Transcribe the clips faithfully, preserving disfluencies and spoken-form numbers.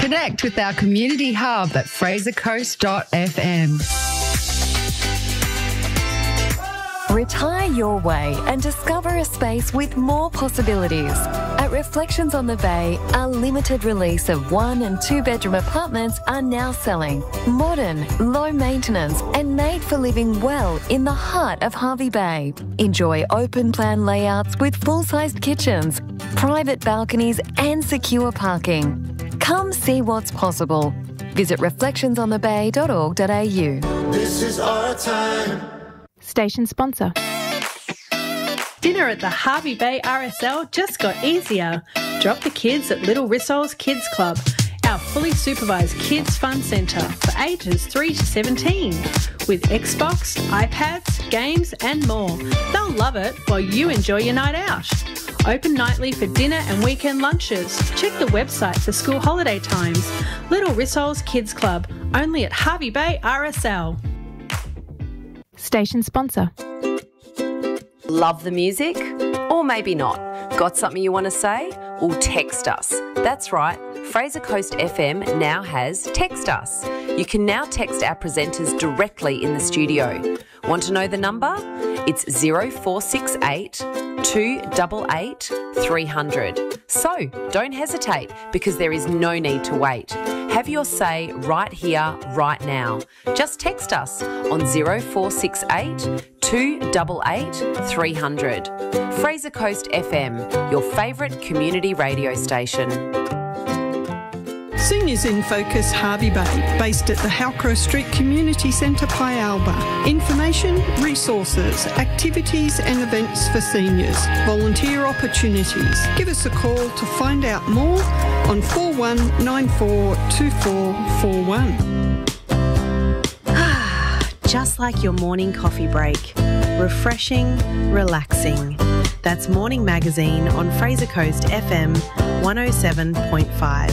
Connect with our community hub at fraser coast dot f m. Retire your way and discover a space with more possibilities. At Reflections on the Bay, a limited release of one and two bedroom apartments are now selling. Modern, low maintenance and made for living well in the heart of Hervey Bay. Enjoy open plan layouts with full-sized kitchens, private balconies and secure parking. Come see what's possible. Visit reflections on the bay dot org dot a u. This is our time. Station sponsor. Dinner at the Hervey Bay R S L just got easier. Drop the kids at Little Rissol's Kids Club, our fully supervised kids fun centre for ages three to seventeen. With Xbox, iPads, games and more. They'll love it while you enjoy your night out. Open nightly for dinner and weekend lunches. Check the website for school holiday times. Little Rissol's Kids Club, only at Hervey Bay R S L. Station sponsor. Love the music? Or maybe not. Got something you want to say? Well, text us. That's right, Fraser Coast F M now has Text Us. You can now text our presenters directly in the studio. Want to know the number? It's zero four six eight, two eight eight, three hundred. So, don't hesitate because there is no need to wait. Have your say right here, right now. Just text us on zero four six eight, two eight eight, three hundred. Fraser Coast F M, your favourite community radio station. Seniors in Focus Hervey Bay, based at the Halcrow Street Community Centre, Pyalba. Information, resources, activities and events for seniors, volunteer opportunities. Give us a call to find out more on four one nine four two four four one. Just like your morning coffee break. Refreshing, relaxing. That's Morning Magazine on Fraser Coast F M one oh seven point five.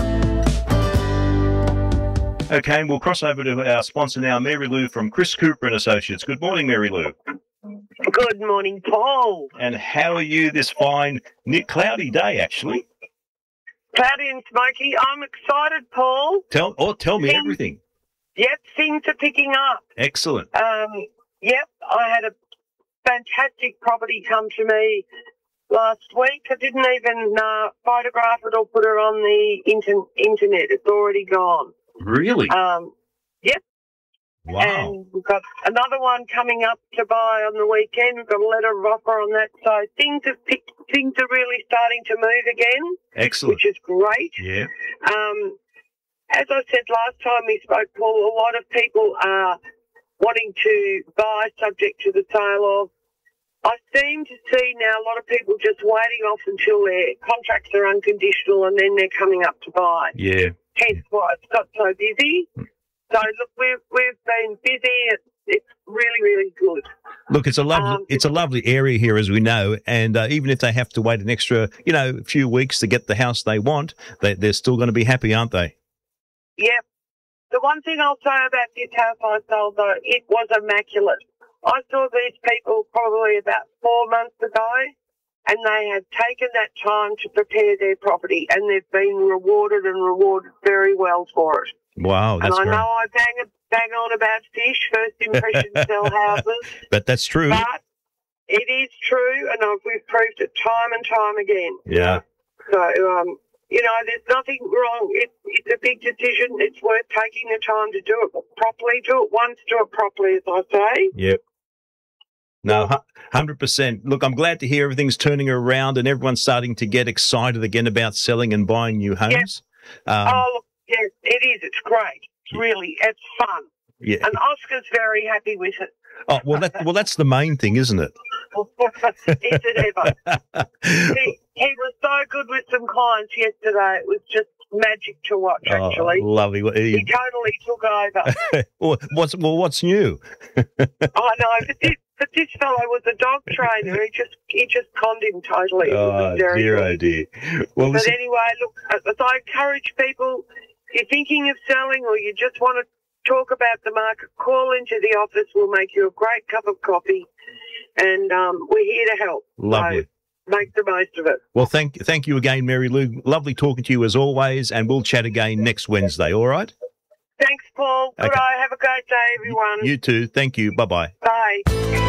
Okay, we'll cross over to our sponsor now, Mary Lou from Chris Cooper and Associates. Good morning, Mary Lou. Good morning, Paul. And how are you this fine, cloudy day, actually? Cloudy and smoky. I'm excited, Paul. Tell, oh, tell me things, everything. Yep, things are picking up. Excellent. Um, yep, I had a fantastic property come to me last week. I didn't even uh, photograph it or put it on the inter- internet. It's already gone. Really? Um, yep. Wow. And we've got another one coming up to buy on the weekend. We've got a letter of offer on that. So things have picked, things are really starting to move again. Excellent. Which is great. Yeah. Um, as I said last time we spoke, Paul, a lot of people are wanting to buy subject to the sale of. I seem to see now a lot of people just waiting off until their contracts are unconditional and then they're coming up to buy. Yeah. Hence why it's got so busy. So look, we've we've been busy. It's, it's really really good. Look, it's a lovely Um, it's a lovely area here, as we know, and uh, even if they have to wait an extra, you know, few weeks to get the house they want, they, they're still going to be happy, aren't they? Yep. The one thing I'll say about this house I sold, though, it was immaculate. I saw these people probably about four months ago, and they have taken that time to prepare their property, and they've been rewarded and rewarded very well for it. Wow, that's and I great. know I bang, bang on about fish, first impressions sell houses. But that's true. But it is true, and I've, we've proved it time and time again. Yeah. So, um, you know, there's nothing wrong. It, it's a big decision. It's worth taking the time to do it properly. Do it once, do it properly, as I say. Yep. No, one hundred percent. Look, I'm glad to hear everything's turning around and everyone's starting to get excited again about selling and buying new homes. Yep. Um, oh, look, yes, it is. It's great. Really, it's fun. Yeah. And Oscar's very happy with it. Oh, well, that, well, that's the main thing, isn't it? Is it ever? he, he was so good with some clients yesterday. It was just magic to watch, actually. Oh, lovely. He, he totally took over. well, what's, well, what's new? I know, but this, but this fellow was a dog trainer. He just he just conned him totally. It Oh, was very dear, good. oh, dear. Well, But listen, anyway, look, as I encourage people, if you're thinking of selling or you just want to talk about the market, call into the office. We'll make you a great cup of coffee, and um, we're here to help. lovely. So make the most of it. Well, thank thank you again, Mary Lou. Lovely talking to you as always, and we'll chat again next Wednesday, all right? Thanks, Paul. Good Okay. eye. Have a great day, everyone. You too. Thank you. Bye-bye. Bye.